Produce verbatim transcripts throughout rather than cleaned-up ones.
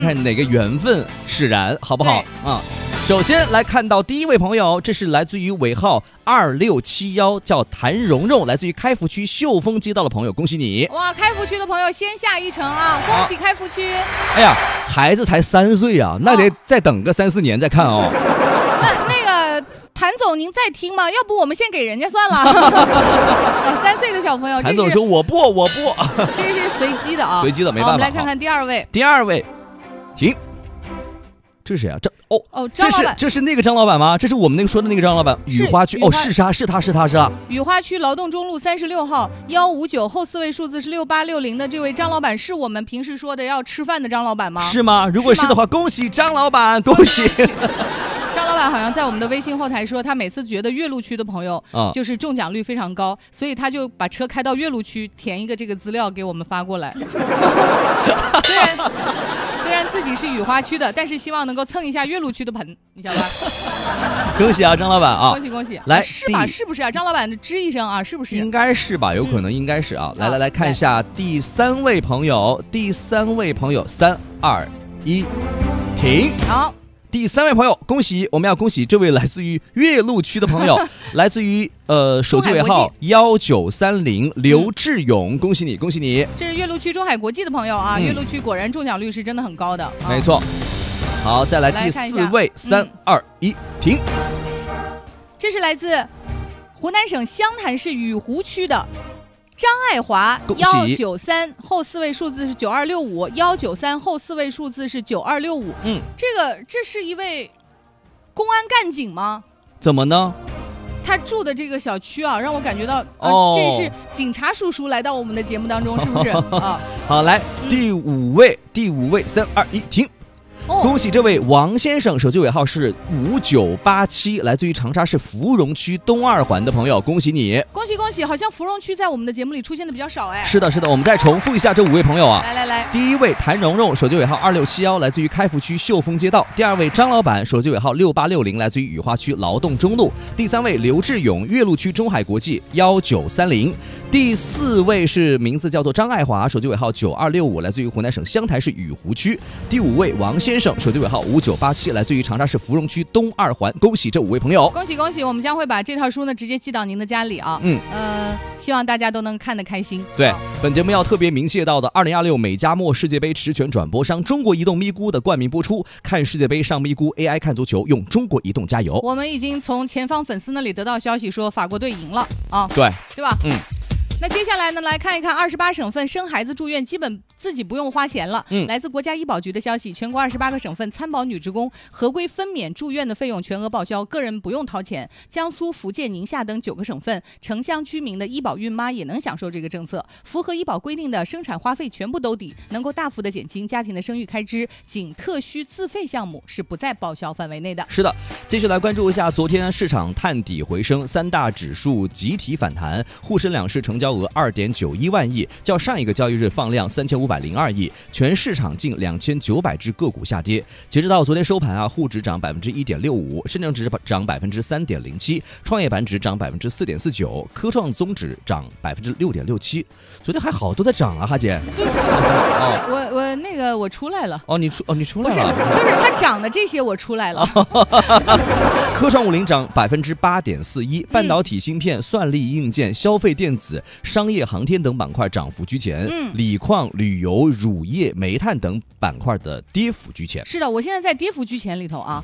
看哪个缘分使然，好不好啊？首先来看到第一位朋友，这是来自于尾号二六七一，叫谭蓉蓉，来自于开福区秀峰街道的朋友，恭喜你！ 哇，开福区的朋友先下一城啊，恭喜开福区！ 哎呀，孩子才三岁啊，那得再等个三四年再看哦。 那那个谭总，您在听吗？要不我们先给人家算了。哦、三岁的小朋友， 谭总说我不，我不， 这是随机的啊， 随机的没办法。 我们来看看第二位， 第二位，停。这是谁啊？张哦哦，张老板， 这是这是那个张老板吗？这是我们那个说的那个张老板，雨花区哦，是他是他是他是他。 雨花区劳动中路三十六号幺五九后四位数字是六八六零的这位张老板，是我们平时说的要吃饭的张老板吗？ 是吗？如果是的话，恭喜张老板，恭喜。 张老板好像在我们的微信后台说，他每次觉得岳麓区的朋友就是中奖率非常高，所以他就把车开到岳麓区填一个这个资料给我们发过来。虽然虽然自己是雨花区的，但是希望能够蹭一下岳麓区的盆，你晓得吧？ 恭喜啊，张老板啊！ 恭喜恭喜！ 来， 啊、是吧？是不是啊？张老板吱一声啊，是不是？ 应该是吧，有可能应该是啊。嗯、来来来看一下第三位朋友，第三位朋友，三二一，停。 好。 第三位朋友，恭喜！我们要恭喜这位来自于岳麓区的朋友，来自于呃手机尾号幺九三零刘志勇，恭喜你，恭喜你！ 这是岳麓区中海国际的朋友啊，嗯、岳麓区果然中奖率是真的很高的。啊、 没错。好，再来第四位，三二一，停。 这是来自湖南省湘潭市雨湖区的张爱华，幺九三后四位数字是九二六五，幺九三后四位数字是九二六五。嗯，这个这是一位公安干警吗？ 怎么呢？ 他住的这个小区啊，让我感觉到，哦、呃，这是警察叔叔来到我们的节目当中，是不是？啊， 好，来、嗯、第五位，第五位，三二一，停。恭喜这位王先生，手机尾号是五九八七，来自于长沙市芙蓉区东二环的朋友，恭喜你！ 恭喜恭喜！好像芙蓉区在我们的节目里出现的比较少哎。 是的，是的，我们再重复一下这五位朋友啊。 来来来， 第一位谭蓉蓉，手机尾号二六七一，来自于开福区秀峰街道；第二位张老板，手机尾号六八六零，来自于雨花区劳动中路；第三位刘志勇，岳麓区中海国际幺九三零；第四位是名字叫做张爱华，手机尾号九二六五，来自于湖南省湘潭市雨湖区；第五位王先生，手机尾号五九八七，来自于长沙市芙蓉区东二环。恭喜这五位朋友！ 恭喜恭喜！我们将会把这套书呢直接寄到您的家里啊。嗯呃，希望大家都能看得开心。 对，本节目要特别鸣谢到的二零二六美加墨世界杯实权转播商中国移动咪咕的冠名播出。看世界杯上咪咕 A I 看足球，用中国移动加油。 我们已经从前方粉丝那里得到消息说法国队赢了啊。 对， 对吧？嗯。那接下来呢，来看一看二十八省份生孩子住院基本自己不用花钱了。嗯，来自国家医保局的消息，全国二十八个省份参保女职工合规分娩住院的费用全额报销，个人不用掏钱。江苏、福建、宁夏等九个省份城乡居民的医保孕妈也能享受这个政策，符合医保规定的生产花费全部兜底，能够大幅的减轻家庭的生育开支，仅特需自费项目是不在报销范围内的。 是的，继续来关注一下昨天市场探底回升，三大指数集体反弹，沪深两市成交额二点九一万亿，较上一个交易日放量三千五百零二亿，全市场近两千九百只个股下跌。截止到昨天收盘啊，沪指涨百分之一点六五，深证指涨百分之三点零七，创业板指涨百分之四点四九，科创综指涨百分之六点六七。昨天还好都在涨啊，哈姐。 就是哦、我我那个我出来了。 哦，你出哦你出来了。 不是，就是它涨的这些我出来了。 科创五零涨百分之八点四一，半导体芯片、算力硬件、消费电子、商业航天等板块涨幅居前，嗯，锂矿、旅游、乳业、煤炭等板块的跌幅居前。 是的，我现在在跌幅居前里头啊。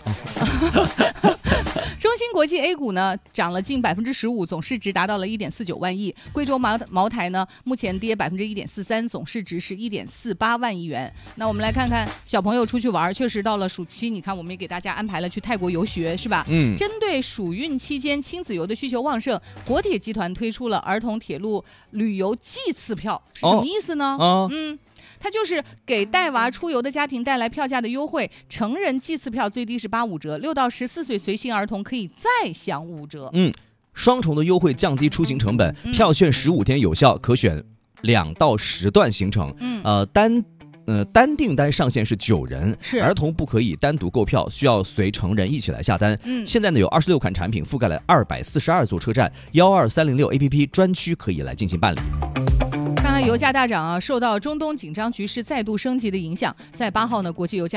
中芯国际 A 股呢涨了近百分之十五，总市值达到了一点四九万亿。贵州茅茅台呢目前跌百分之一点四三，总市值是一点四八万亿元。那我们来看看小朋友出去玩，确实到了暑期，你看我们也给大家安排了去泰国游学，是吧？嗯。针对暑运期间亲子游的需求旺盛，国铁集团推出了儿童铁路旅游季次票，是什么意思呢？哦、嗯。它就是给带娃出游的家庭带来票价的优惠，成人季次票最低是八五折，六到十四岁随行儿童可以再享五折。嗯， 双重的优惠降低出行成本，嗯、票券十五天有效，可选两到十段行程。嗯，呃单。呃，单订单上限是九人，是儿童不可以单独购票，需要随成人一起来下单。嗯，现在呢有二十六款产品覆盖了二百四十二座车站，幺二三零六 A P P 专区可以来进行办理。 看看呢，油价大涨啊，受到中东紧张局势再度升级的影响，在八号呢，国际油价